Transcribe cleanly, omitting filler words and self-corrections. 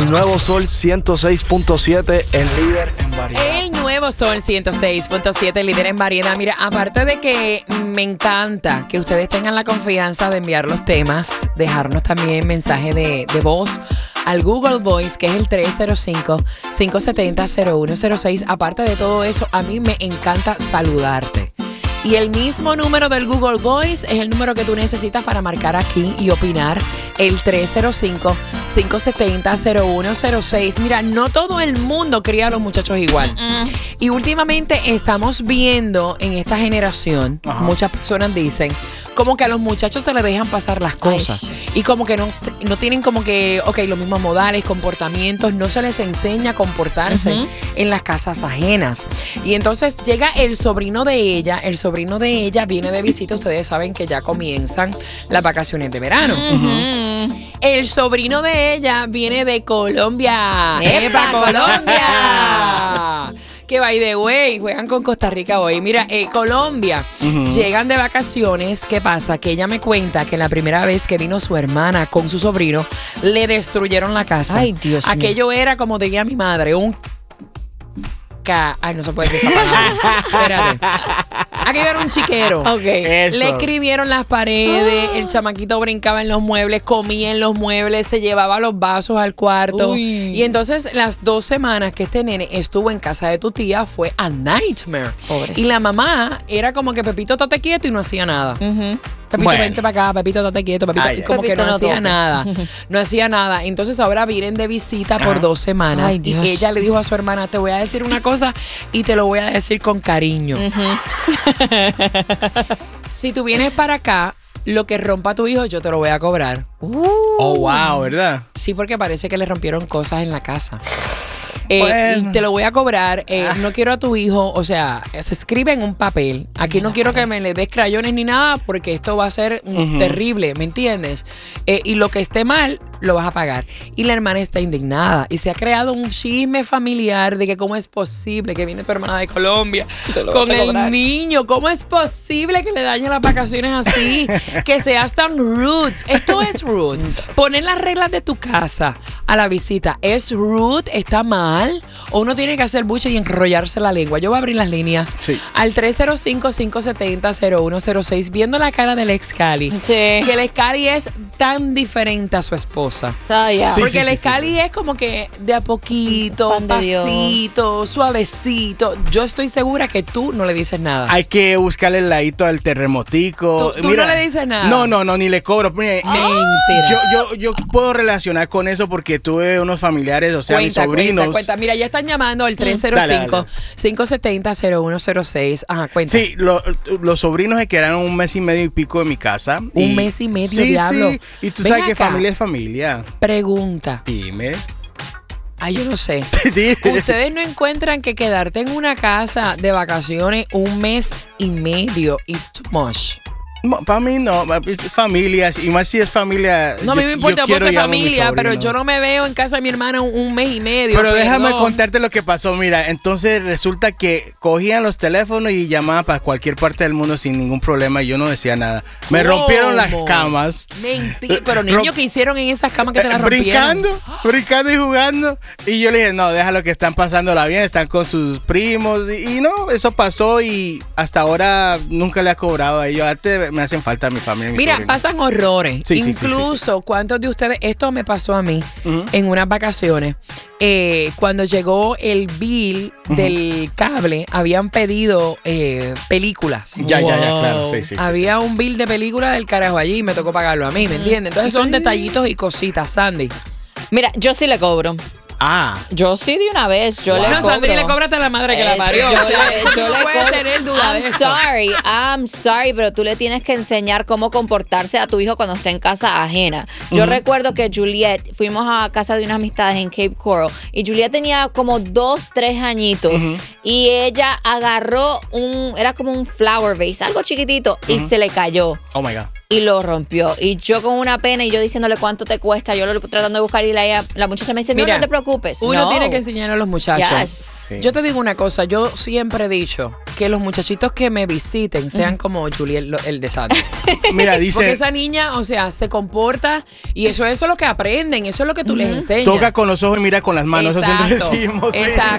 el nuevo Sol 106.7, el líder en variedad. El nuevo Sol 106.7, líder en variedad. Mira, aparte de que me encanta que ustedes tengan la confianza de enviar los temas, dejarnos también mensaje de voz al Google Voice, que es el 305-570-0106. Aparte de todo eso, a mí me encanta saludarte. Y el mismo número del Google Voice es el número que tú necesitas para marcar aquí y opinar, el 305-570-0106. Mira, no todo el mundo cría a los muchachos igual. Y últimamente estamos viendo en esta generación, muchas personas dicen, como que a los muchachos se les dejan pasar las cosas. Y como que no tienen como que, los mismos modales, comportamientos, no se les enseña a comportarse en las casas ajenas. Y entonces llega el sobrino de ella viene de visita. Ustedes saben que ya comienzan las vacaciones de verano. El sobrino de ella viene de Colombia. ¡Epa, Colombia! Que by the way, juegan con Costa Rica hoy. Mira, Colombia, llegan de vacaciones. ¿Qué pasa? Que ella me cuenta que la primera vez que vino su hermana con su sobrino, le destruyeron la casa. Ay, Dios mío. Aquello era, como diría mi madre, Ay, no se puede decir esa palabra. Espérate. Aquello era un chiquero. Okay. Le escribieron las paredes, el chamaquito brincaba en los muebles, comía en los muebles, se llevaba los vasos al cuarto. Uy. Y entonces las 2 semanas que este nene estuvo en casa de tu tía fue a nightmare. Pobrecito. Y la mamá era como que Pepito, estate quieto, y no hacía nada. Pepito, Bueno. vente para acá, Pepito, date quieto, Pepito. Ay, y como Pepito que no no hacía toque. nada. No hacía nada. Entonces ahora vienen de visita por 2 semanas. Ay, y Dios. ella le dijo a su hermana, te voy a decir una cosa y te lo voy a decir con cariño. Si tú vienes para acá, lo que rompa tu hijo, yo te lo voy a cobrar. Oh, wow, ¿verdad? Sí, porque parece que le rompieron cosas en la casa. Bueno. Y te lo voy a cobrar. No quiero a tu hijo, o sea, se escribe en un papel. Aquí no quiero que me le des crayones ni nada, porque esto va a ser terrible, ¿me entiendes? Y lo que esté mal, lo vas a pagar. Y la hermana está indignada. Y se ha creado un chisme familiar de que cómo es posible que viene tu hermana de Colombia con el niño. ¿Cómo es posible que le dañen las vacaciones así? Que seas tan rude. Esto es rude. Poner las reglas de tu casa a la visita es rude, está mal. O uno tiene que hacer buche y enrollarse la lengua. Yo voy a abrir las líneas al 305-570-0106, viendo la cara del ex Cali. Sí. Que el ex Cali es tan diferente a su esposa. Porque el ex Cali es como que de a poquito, Pan de Dios. pasito, suavecito. Yo estoy segura que tú no le dices nada. Hay que buscarle el ladito al terremotico. ¿Tú no le dices nada? No, ni le cobro. Mire, Mentira. yo puedo relacionar con eso porque tuve unos familiares, o sea, mis sobrinos. Cuenta. Mira, ya están llamando al 305-570-0106. Ajá, cuenta. Sí, los sobrinos se quedaron 1 mes y medio y pico en mi casa. ¿Un mes y medio, diablo? Sí, y tú Ven sabes que acá. familia es familia. Pregunta. Dime. Ay, yo no sé. ¿Ustedes no encuentran que quedarte en una casa de vacaciones 1 mes y medio is too much? Para mí no, familias, y más si es familia. No, a mí me importa quiero vos ir a mi familia, pero sobrino. yo no me veo en casa de mi hermana 1 mes y medio. Pero déjame perdón. contarte lo que pasó. Mira, entonces resulta que cogían los teléfonos y llamaban para cualquier parte del mundo sin ningún problema y yo no decía nada. Me rompieron las ¿Cómo? camas. Mentira. Pero niños, ¿qué hicieron en esas camas que te las rompieron? Brincando y jugando. Y yo le dije, no, déjalo que están pasándola bien, están con sus primos. Y no, eso pasó y hasta ahora nunca le ha cobrado a ellos. Antes me hacen falta a mi familia. Mira, pasan horrores. Sí, Incluso, ¿cuántos de ustedes? Esto me pasó a mí en unas vacaciones. Cuando llegó el bill del cable, habían pedido películas. Ya, claro. Sí. Había un bill de película del carajo allí y me tocó pagarlo a mí, ¿me entiendes? Entonces son detallitos y cositas, Sandy. Mira, yo sí le cobro. Yo sí de una vez, yo le cobro. No, Sandy, le cóbrate a la madre que la parió. Yo O sea, eso yo no le puedes cobro. tener duda de eso. I'm sorry, pero tú le tienes que enseñar cómo comportarse a tu hijo cuando esté en casa ajena. Yo recuerdo que Juliet, fuimos a casa de unas amistades en Cape Coral y Juliet tenía como 2, 3 añitos y ella agarró era como un flower vase, algo chiquitito y se le cayó. Oh my God. y lo rompió. Y yo con una pena y yo diciéndole cuánto te cuesta, yo lo tratando de buscar y la muchacha me dice, Mira, no te preocupes. Uno tiene que enseñar a los muchachos. Yes. Sí. Yo te digo una cosa, yo siempre he dicho que los muchachitos que me visiten sean como Juliet el desastre. Mira, Porque dice, esa niña, o sea, se comporta y eso es lo que aprenden, eso es lo que tú les enseñas. toca con los ojos y mira con las manos. Eso siempre Exacto, decimos. Sí. exacto.